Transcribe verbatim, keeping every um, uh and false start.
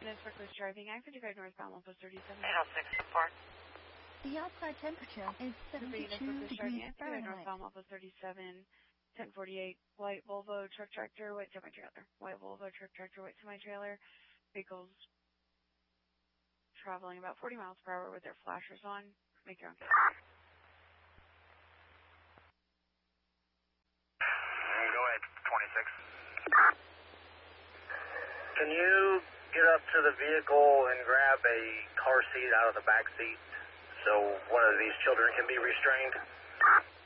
This reckless driving, I fifty-five northbound, one post thirty-seven. eight oh six support. The outside temperature is seventy-two degrees Fahrenheit. Northbound, one post thirty-seven, ten forty-eight, white Volvo truck tractor, white semi-trailer. White Volvo truck tractor, white semi-trailer. Vehicles traveling about forty miles per hour with their flashers on. Make your own case. Go ahead, twenty-six. Can you get up to the vehicle and grab a car seat out of the back seat so one of these children can be restrained?